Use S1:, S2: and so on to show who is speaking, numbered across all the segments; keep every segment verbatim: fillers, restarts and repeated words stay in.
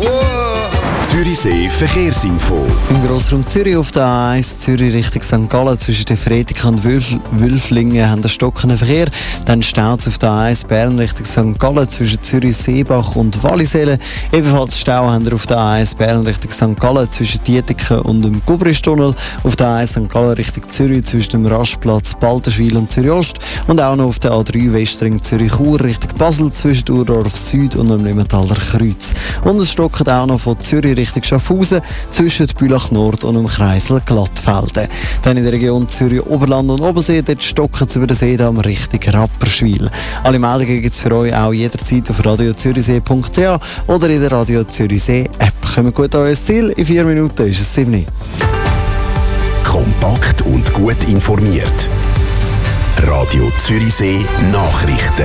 S1: Zürichsee Verkehrsinfo.
S2: Im Grossraum Zürich auf der A eins Zürich Richtung Sankt Gallen zwischen der Frediken und Wülf Wülflingen haben den stockenden Verkehr. Dann staut es auf der A eins Bern Richtung Sankt Gallen zwischen Zürich Seebach und Wallisellen. Ebenfalls Stau haben wir auf der A eins Bern Richtung Sankt Gallen zwischen Dietiken und dem Gubristunnel. Auf der A eins Sankt Gallen Richtung Zürich zwischen dem Rastplatz Balterschwil und Zürich Ost. Und auch noch auf der A drei Westring Zürich Chur Richtung Basel zwischen Urdorf Süd und dem Emmentaler Kreuz. Und es stockt auch noch von Zürich Richtung Schaffhausen zwischen Bülach Nord und dem Kreisel Glattfelden. Dann in der Region Zürich Oberland und Obersee, dort stocken es über den Seedamm Richtung Rapperschwil. Alle Meldungen gibt es für euch auch jederzeit auf radio zürichsee punkt c h oder in der Radio Zürichsee App. Kommt gut an euer Ziel, in vier Minuten ist es sieben.
S1: Kompakt und gut informiert. Radio Zürichsee Nachrichten.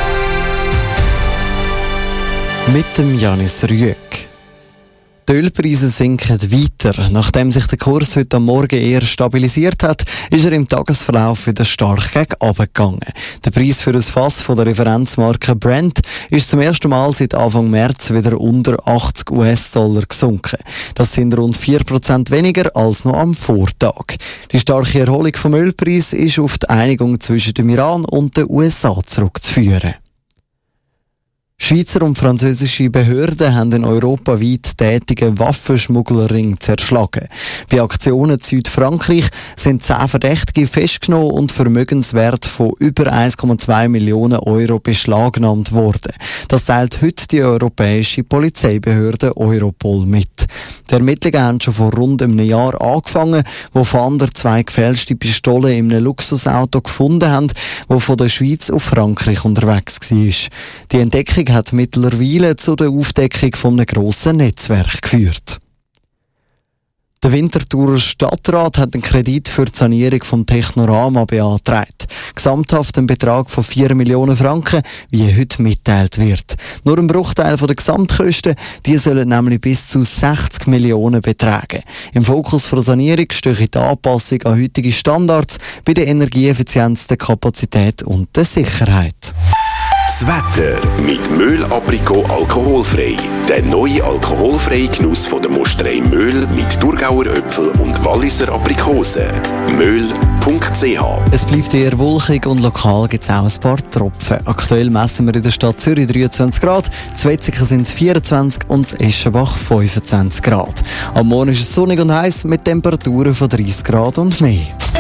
S2: Mit dem Janis Rüegg. Die Ölpreise sinken weiter. Nachdem sich der Kurs heute am Morgen eher stabilisiert hat, ist er im Tagesverlauf wieder stark gegen unten gegangen. Der Preis für ein Fass von der Referenzmarke Brent ist zum ersten Mal seit Anfang März wieder unter achtzig US-Dollar gesunken. Das sind rund vier Prozent weniger als noch am Vortag. Die starke Erholung vom Ölpreis ist auf die Einigung zwischen dem Iran und den U S A zurückzuführen. Schweizer und französische Behörden haben den europaweit tätigen Waffenschmugglerring zerschlagen. Bei Aktionen in Südfrankreich sind zehn Verdächtige festgenommen und Vermögenswert von über eins Komma zwei Millionen Euro beschlagnahmt worden. Das teilt heute die europäische Polizeibehörde Europol mit. Die Ermittlungen haben schon vor rund einem Jahr angefangen, wo Fahnder zwei gefälschte Pistolen in einem Luxusauto gefunden haben, das von der Schweiz auf Frankreich unterwegs war. Die Entdeckung hat mittlerweile zu der Aufdeckung von einem grossen Netzwerk geführt. Der Winterthurer Stadtrat hat einen Kredit für die Sanierung vom Technorama beantragt. Gesamthaft ein Betrag von vier Millionen Franken, wie heute mitteilt wird. Nur ein Bruchteil der Gesamtkosten, die sollen nämlich bis zu sechzig Millionen betragen. Im Fokus der Sanierung steht die Anpassung an heutige Standards bei der Energieeffizienz, der Kapazität und der Sicherheit.
S1: Das Wetter mit Möhl Aprikot alkoholfrei. Der neue alkoholfreie Genuss von der Mosterei Möhl mit Thurgauer Äpfel und Walliser Aprikosen. möhl punkt c h.
S2: Es bleibt eher wolkig und lokal gibt es auch ein paar Tropfen. Aktuell messen wir in der Stadt Zürich dreiundzwanzig Grad, in Wetzikon sind es vierundzwanzig und in Eschenbach fünfundzwanzig Grad. Am Morgen ist es sonnig und heiß mit Temperaturen von dreißig Grad und mehr.